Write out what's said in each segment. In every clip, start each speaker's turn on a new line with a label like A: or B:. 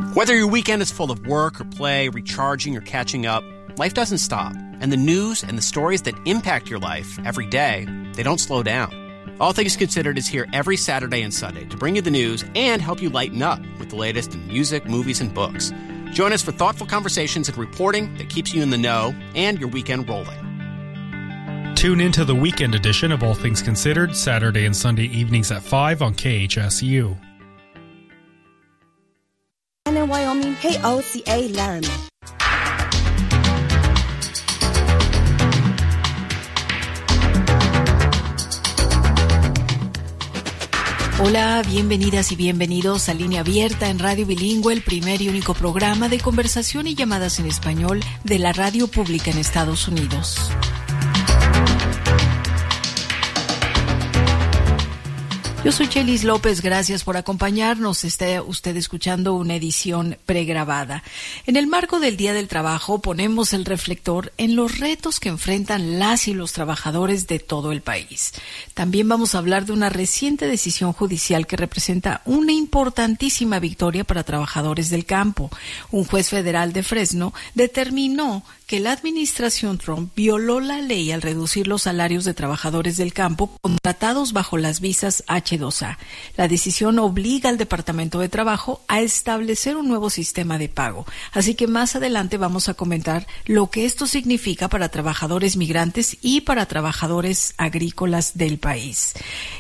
A: Whether your weekend is full of work or play, recharging or catching up, life doesn't stop. And the news and the stories that impact your life every day, they don't slow down. All Things Considered is here every Saturday and Sunday to bring you the news and help you lighten up with the latest in music, movies, and books. Join us for thoughtful conversations and reporting that keeps you in the know and your weekend rolling.
B: Tune into the weekend edition of All Things Considered, Saturday and Sunday evenings at 5 on KHSU.
C: In Wyoming, KOCA Laramie.
D: Hola, bienvenidas y bienvenidos a Línea Abierta en Radio Bilingüe, el primer y único programa de conversación y llamadas en español de la radio pública en Estados Unidos. Yo soy Chelis López, gracias por acompañarnos. Está usted escuchando una edición pregrabada. En el marco del Día del Trabajo ponemos el reflector en los retos que enfrentan las y los trabajadores de todo el país. También vamos a hablar de una reciente decisión judicial que representa una importantísima victoria para trabajadores del campo. Un juez federal de Fresno determinó que la administración Trump violó la ley al reducir los salarios de trabajadores del campo contratados bajo las visas H-2A. La decisión obliga al Departamento de Trabajo a establecer un nuevo sistema de pago. Así que más adelante vamos a comentar lo que esto significa para trabajadores migrantes y para trabajadores agrícolas del país.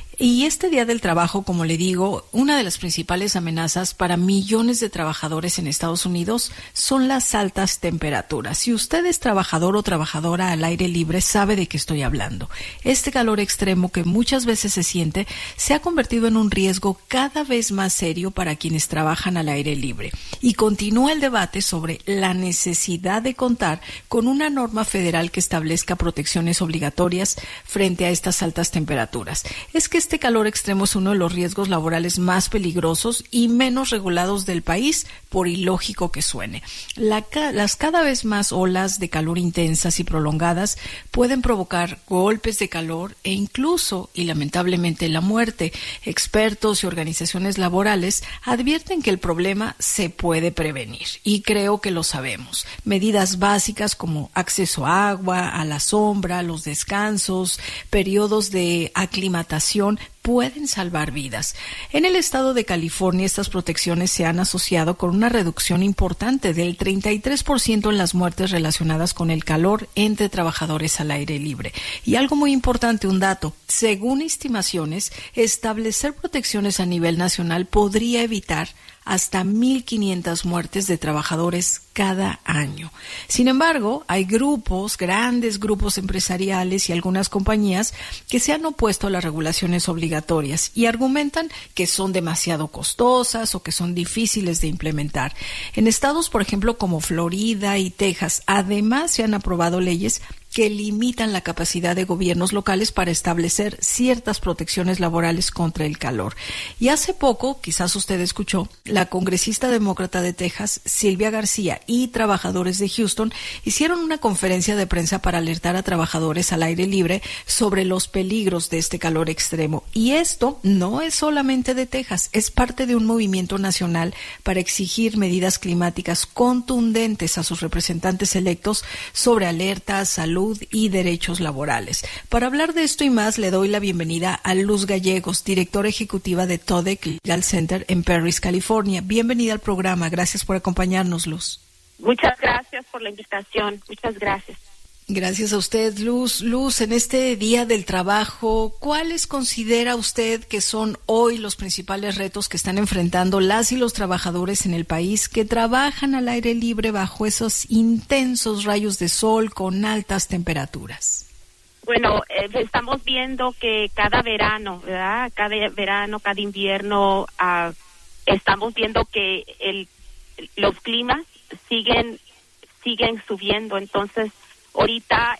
D: Y este Día del Trabajo, como le digo, una de las principales amenazas para millones de trabajadores en Estados Unidos son las altas temperaturas. Si usted es trabajador o trabajadora al aire libre, sabe de qué estoy hablando. Este calor extremo que muchas veces se siente se ha convertido en un riesgo cada vez más serio para quienes trabajan al aire libre. Y continúa el debate sobre la necesidad de contar con una norma federal que establezca protecciones obligatorias frente a estas altas temperaturas. Es que este calor extremo es uno de los riesgos laborales más peligrosos y menos regulados del país, por ilógico que suene. Las cada vez más olas de calor intensas y prolongadas pueden provocar golpes de calor e incluso, y lamentablemente, la muerte. Expertos y organizaciones laborales advierten que el problema se puede prevenir, y creo que lo sabemos. Medidas básicas como acceso a agua, a la sombra, los descansos, periodos de aclimatación pueden salvar vidas. En el estado de California, estas protecciones se han asociado con una reducción importante del 33% en las muertes relacionadas con el calor entre trabajadores al aire libre. Y algo muy importante, un dato, según estimaciones, establecer protecciones a nivel nacional podría evitar hasta 1,500 muertes de trabajadores cada año. Sin embargo, hay grandes grupos empresariales y algunas compañías que se han opuesto a las regulaciones obligatorias y argumentan que son demasiado costosas o que son difíciles de implementar. En estados, por ejemplo, como Florida y Texas, además se han aprobado leyes que limitan la capacidad de gobiernos locales para establecer ciertas protecciones laborales contra el calor. Y hace poco, quizás usted escuchó, la congresista demócrata de Texas, Sylvia García, y trabajadores de Houston hicieron una conferencia de prensa para alertar a trabajadores al aire libre sobre los peligros de este calor extremo. Y esto no es solamente de Texas, es parte de un movimiento nacional para exigir medidas climáticas contundentes a sus representantes electos sobre alertas, salud y derechos laborales. Para hablar de esto y más, le doy la bienvenida a Luz Gallegos, directora ejecutiva de TODEC Legal Center en Perris, California. Bienvenida al programa. Gracias por acompañarnos, Luz.
E: Muchas gracias por la invitación. Muchas gracias.
D: Gracias a usted, Luz. Luz, en este Día del Trabajo, ¿cuáles considera usted que son hoy los principales retos que están enfrentando las y los trabajadores en el país que trabajan al aire libre bajo esos intensos rayos de sol con altas temperaturas?
E: Bueno, estamos viendo que cada verano, ¿verdad? Cada invierno, estamos viendo que los climas siguen subiendo. Entonces, ahorita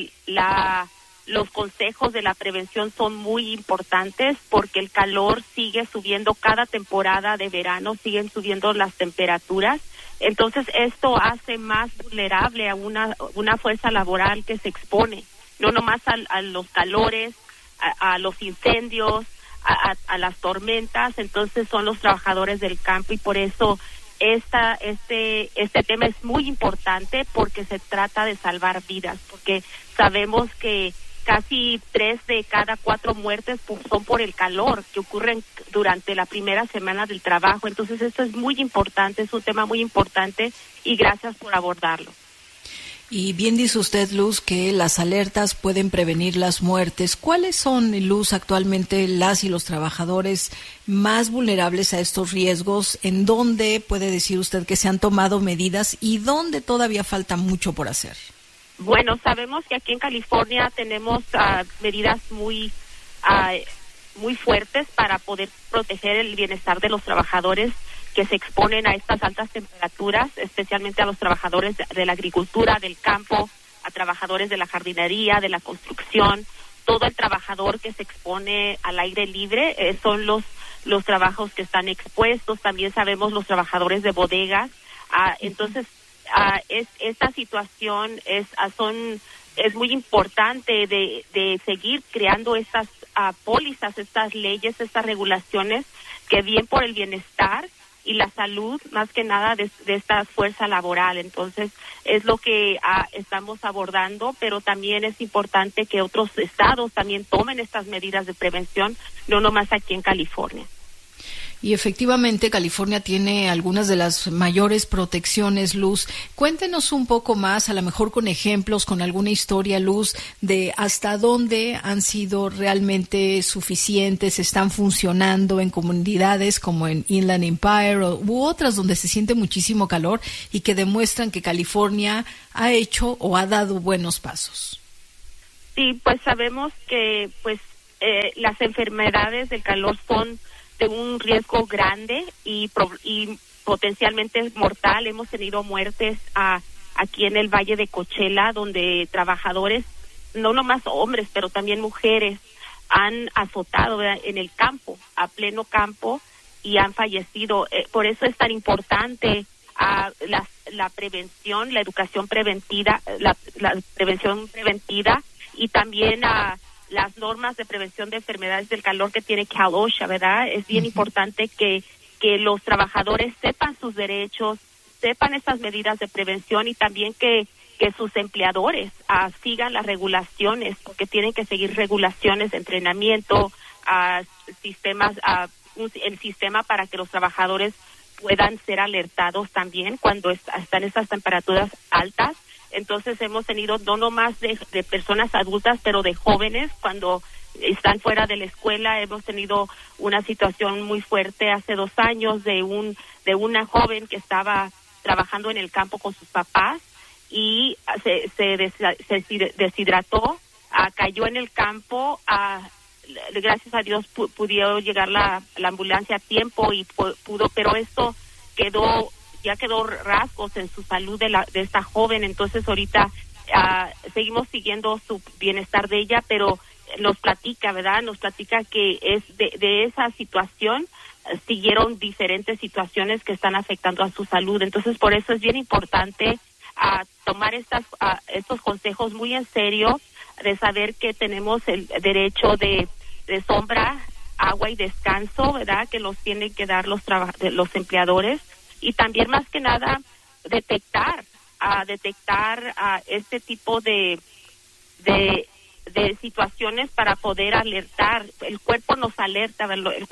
E: los consejos de la prevención son muy importantes porque el calor sigue subiendo cada temporada de verano, siguen subiendo las temperaturas. Entonces esto hace más vulnerable a una fuerza laboral que se expone, no nomás a los calores, a los incendios, a las tormentas. Entonces son los trabajadores del campo y por eso este tema es muy importante porque se trata de salvar vidas, porque sabemos que casi 3 de cada 4 muertes son por el calor que ocurren durante la primera semana del trabajo. Entonces esto es muy importante, es un tema muy importante y gracias por abordarlo.
D: Y bien dice usted, Luz, que las alertas pueden prevenir las muertes. ¿Cuáles son, Luz, actualmente las y los trabajadores más vulnerables a estos riesgos? ¿En dónde puede decir usted que se han tomado medidas y dónde todavía falta mucho por hacer?
E: Bueno, sabemos que aquí en California tenemos medidas muy fuertes para poder proteger el bienestar de los trabajadores que se exponen a estas altas temperaturas, especialmente a los trabajadores de la agricultura, del campo, a trabajadores de la jardinería, de la construcción. Todo el trabajador que se expone al aire libre son los trabajos que están expuestos. También sabemos los trabajadores de bodegas. Entonces, esta situación es muy importante de seguir creando estas pólizas, estas leyes, estas regulaciones que bien por el bienestar y la salud, más que nada, de esta fuerza laboral. Entonces, es lo que estamos abordando, pero también es importante que otros estados también tomen estas medidas de prevención, no nomás aquí en California.
D: Y efectivamente, California tiene algunas de las mayores protecciones, Luz. Cuéntenos un poco más, a lo mejor con ejemplos, con alguna historia, Luz, de hasta dónde han sido realmente suficientes, están funcionando en comunidades como en Inland Empire u otras donde se siente muchísimo calor y que demuestran que California ha hecho o ha dado buenos pasos.
E: Sí, pues sabemos que las enfermedades del calor son de un riesgo grande y potencialmente mortal. Hemos tenido muertes aquí en el Valle de Coachella, donde trabajadores, no nomás hombres, pero también mujeres, han azotado, ¿verdad?, en el campo, a pleno campo, y han fallecido. Por eso es tan importante la prevención, la educación preventiva, la prevención preventiva, y también las normas de prevención de enfermedades del calor que tiene Cal OSHA, ¿verdad? Es bien importante que los trabajadores sepan sus derechos, sepan estas medidas de prevención y también que sus empleadores sigan las regulaciones, porque tienen que seguir regulaciones de entrenamiento, el sistema para que los trabajadores puedan ser alertados también cuando están estas temperaturas altas. Entonces hemos tenido no nomás de personas adultas, pero de jóvenes cuando están fuera de la escuela. Hemos tenido una situación muy fuerte hace 2 años de una joven que estaba trabajando en el campo con sus papás y se deshidrató, cayó en el campo. Gracias a Dios pudo llegar la ambulancia a tiempo y pudo, pero esto ya quedó rasgos en su salud de esta joven. Entonces ahorita seguimos siguiendo su bienestar de ella, pero nos platica, ¿verdad? Nos platica que es de esa situación siguieron diferentes situaciones que están afectando a su salud. Entonces por eso es bien importante tomar estos consejos muy en serio, de saber que tenemos el derecho de sombra, agua y descanso, ¿verdad?, que los tienen que dar los empleadores. Y también, más que nada, detectar este tipo de situaciones para poder alertar. El cuerpo nos alerta,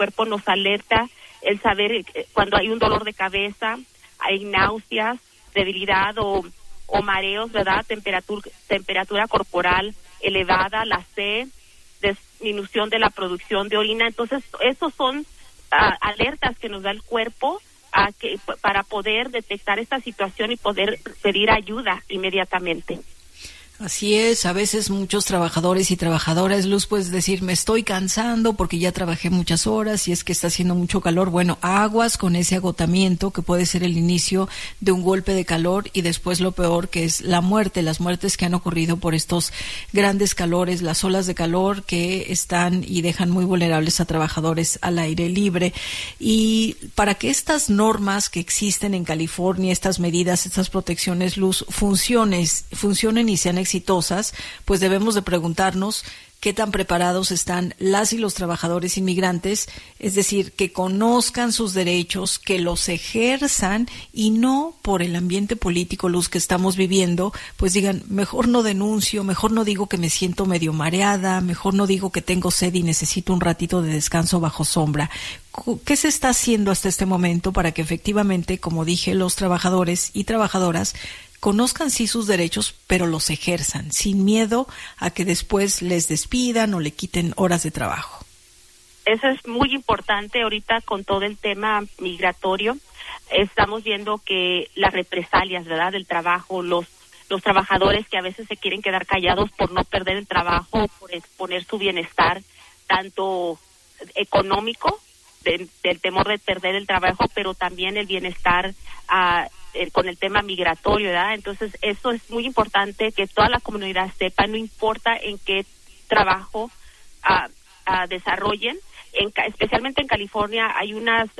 E: el saber cuando hay un dolor de cabeza, hay náuseas, debilidad o mareos, ¿verdad?, temperatura corporal elevada, la sed, disminución de la producción de orina. Entonces, esos son alertas que nos da el cuerpo para poder detectar esta situación y poder pedir ayuda inmediatamente.
D: Así es, a veces muchos trabajadores y trabajadoras, Luz, puedes decir, me estoy cansando porque ya trabajé muchas horas y es que está haciendo mucho calor. Bueno, aguas con ese agotamiento que puede ser el inicio de un golpe de calor y después lo peor, que es la muerte, las muertes que han ocurrido por estos grandes calores, las olas de calor que están y dejan muy vulnerables a trabajadores al aire libre. Y para que estas normas que existen en California, estas medidas, estas protecciones, Luz, funcionen y sean exitosas, pues debemos de preguntarnos qué tan preparados están las y los trabajadores inmigrantes, es decir, que conozcan sus derechos, que los ejerzan y no por el ambiente político, Luz, que estamos viviendo, pues digan, mejor no denuncio, mejor no digo que me siento medio mareada, mejor no digo que tengo sed y necesito un ratito de descanso bajo sombra. ¿Qué se está haciendo hasta este momento para que efectivamente, como dije, los trabajadores y trabajadoras conozcan sí sus derechos, pero los ejerzan, sin miedo a que después les despidan o le quiten horas de trabajo?
E: Eso es muy importante ahorita con todo el tema migratorio. Estamos viendo que las represalias, ¿verdad?, del trabajo, los trabajadores que a veces se quieren quedar callados por no perder el trabajo, por exponer su bienestar, tanto económico, del temor de perder el trabajo, pero también el bienestar con el tema migratorio, ¿verdad? Entonces, eso es muy importante que toda la comunidad sepa, no importa en qué trabajo desarrollen. Especialmente en California hay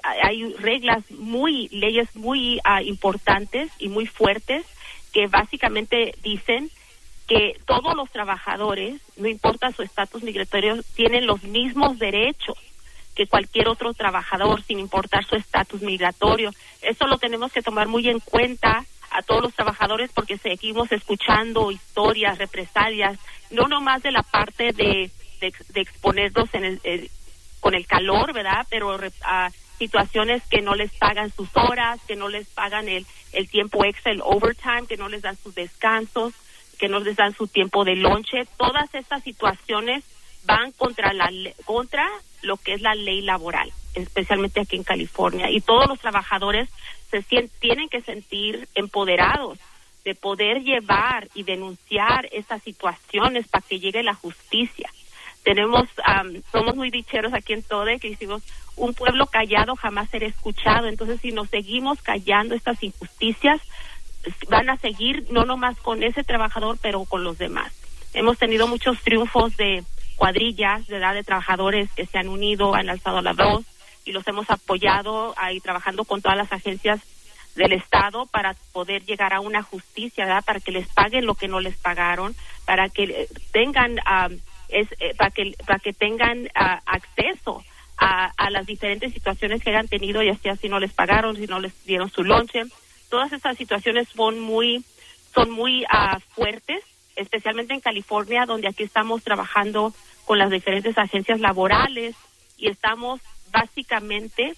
E: leyes muy importantes y muy fuertes que básicamente dicen que todos los trabajadores, no importa su estatus migratorio, tienen los mismos derechos que cualquier otro trabajador, sin importar su estatus migratorio. Eso lo tenemos que tomar muy en cuenta a todos los trabajadores, porque seguimos escuchando historias, represalias, no nomás de la parte de exponernos con el calor, ¿verdad?, pero a situaciones que no les pagan sus horas, que no les pagan el tiempo extra, el overtime, que no les dan sus descansos, que no les dan su tiempo de lonche. Todas estas situaciones van contra lo que es la ley laboral, especialmente aquí en California, y todos los trabajadores tienen que sentir empoderados de poder llevar y denunciar estas situaciones para que llegue la justicia. Somos muy dicheros aquí en Tode, que decimos, un pueblo callado jamás será escuchado. Entonces, si nos seguimos callando estas injusticias, van a seguir no nomás con ese trabajador, pero con los demás. Hemos tenido muchos triunfos de cuadrillas, ¿verdad?, de trabajadores que se han unido, han alzado la voz, y los hemos apoyado ahí trabajando con todas las agencias del Estado para poder llegar a una justicia, ¿verdad?, para que les paguen lo que no les pagaron, para que tengan para que tengan acceso a las diferentes situaciones que hayan tenido, ya sea si no les pagaron, si no les dieron su lonche. Todas estas situaciones son muy fuertes, especialmente en California, donde aquí estamos trabajando con las diferentes agencias laborales y estamos básicamente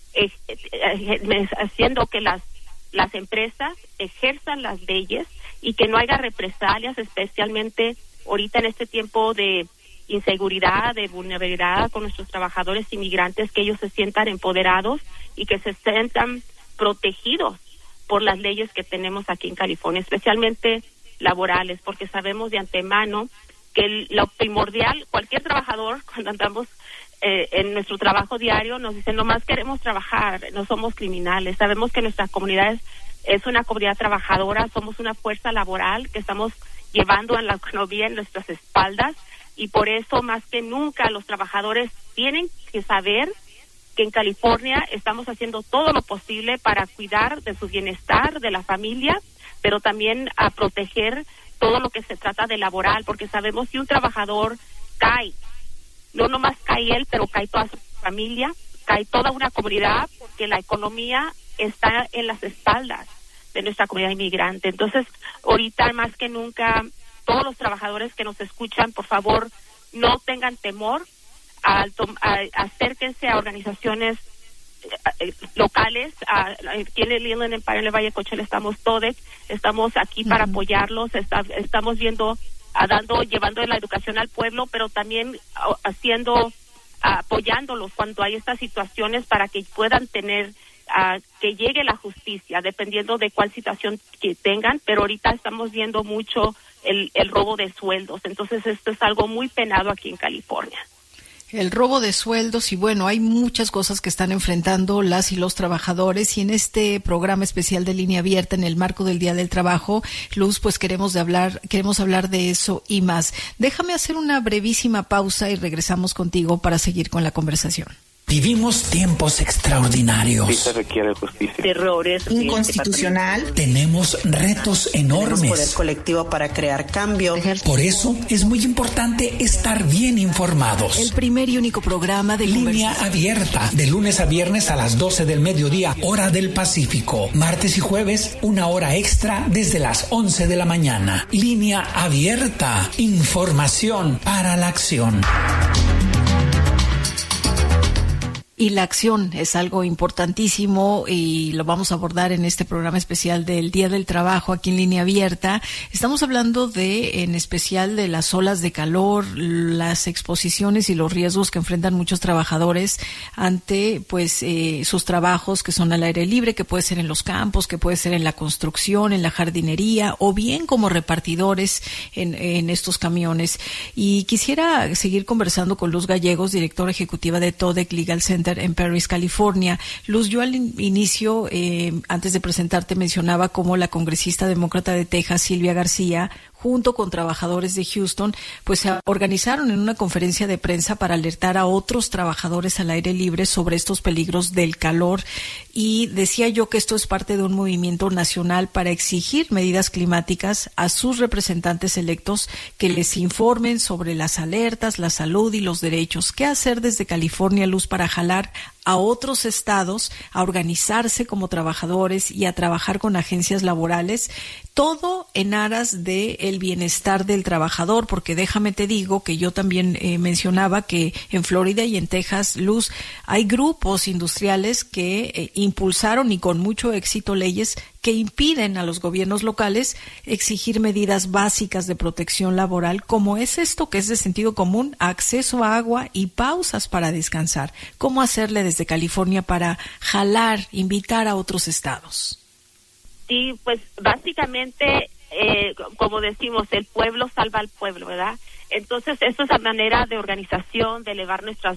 E: haciendo que las empresas ejerzan las leyes y que no haya represalias, especialmente ahorita en este tiempo de inseguridad, de vulnerabilidad con nuestros trabajadores inmigrantes, que ellos se sientan empoderados y que se sientan protegidos por las leyes que tenemos aquí en California, especialmente laborales, porque sabemos de antemano que lo primordial, cualquier trabajador, cuando andamos en nuestro trabajo diario, nos dicen, nomás queremos trabajar, no somos criminales. Sabemos que nuestra comunidad es una comunidad trabajadora, somos una fuerza laboral que estamos llevando a la economía en nuestras espaldas, y por eso más que nunca los trabajadores tienen que saber que en California estamos haciendo todo lo posible para cuidar de su bienestar, de la familia, pero también a proteger todo lo que se trata de laboral, porque sabemos que un trabajador cae, no nomás cae él, pero cae toda su familia, cae toda una comunidad, porque la economía está en las espaldas de nuestra comunidad inmigrante. Entonces, ahorita más que nunca, todos los trabajadores que nos escuchan, por favor, no tengan temor, acérquense a organizaciones locales. Aquí en el Inland Empire, en el Valle Coachella, estamos todos, estamos aquí para apoyarlos, estamos llevando la educación al pueblo, pero también apoyándolos cuando hay estas situaciones para que puedan tener que llegue la justicia, dependiendo de cuál situación que tengan. Pero ahorita estamos viendo mucho el robo de sueldos, entonces esto es algo muy penado aquí en California.
D: El robo de sueldos, y bueno, hay muchas cosas que están enfrentando las y los trabajadores, y en este programa especial de Línea Abierta, en el marco del Día del Trabajo, Luz, pues queremos hablar de eso y más. Déjame hacer una brevísima pausa y regresamos contigo para seguir con la conversación.
F: Vivimos tiempos extraordinarios.
G: Sí se requiere justicia.
H: Terrores
F: inconstitucional. Tenemos retos enormes.
H: Tenemos poder colectivo para crear cambio.
F: Por eso es muy importante estar bien informados.
D: El primer y único programa de
F: Línea Abierta, de lunes a viernes a las 12 del mediodía, hora del Pacífico. Martes y jueves, 1 hora extra desde las 11 de la mañana. Línea Abierta, información para la acción.
D: Y la acción es algo importantísimo y lo vamos a abordar en este programa especial del Día del Trabajo aquí en Línea Abierta. Estamos hablando en especial de las olas de calor, las exposiciones y los riesgos que enfrentan muchos trabajadores ante sus trabajos que son al aire libre, que puede ser en los campos, que puede ser en la construcción, en la jardinería o bien como repartidores en estos camiones. Y quisiera seguir conversando con Luz Gallegos, directora ejecutiva de TODEC Legal Center en Perris, California. Luz, yo al inicio, antes de presentarte, mencionaba cómo la congresista demócrata de Texas, Silvia García, junto con trabajadores de Houston, pues se organizaron en una conferencia de prensa para alertar a otros trabajadores al aire libre sobre estos peligros del calor. Y decía yo que esto es parte de un movimiento nacional para exigir medidas climáticas a sus representantes electos que les informen sobre las alertas, la salud y los derechos. ¿Qué hacer desde California, Luz, para jalar a otros estados a organizarse como trabajadores y a trabajar con agencias laborales? Todo en aras del bienestar del trabajador, porque déjame te digo que yo también mencionaba que en Florida y en Texas, Luz, hay grupos industriales que impulsaron y con mucho éxito leyes que impiden a los gobiernos locales exigir medidas básicas de protección laboral, como es esto que es de sentido común, acceso a agua y pausas para descansar. ¿Cómo hacerle desde California para jalar, invitar a otros estados?
E: Sí, pues básicamente, como decimos, el pueblo salva al pueblo, ¿verdad? Entonces, esta es la manera de organización, de elevar nuestras